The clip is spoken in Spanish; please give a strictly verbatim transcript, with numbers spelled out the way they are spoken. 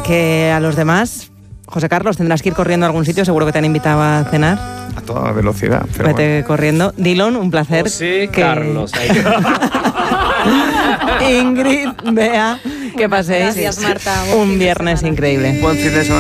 que a los demás, José Carlos, tendrás que ir corriendo a algún sitio, seguro que te han invitado a cenar. A toda velocidad. Pero Vete bueno. corriendo. Dillon, un placer. José que... Carlos. Ingrid, Bea, que paséis Gracias, Marta. un viernes increíble. Buen fin de semana.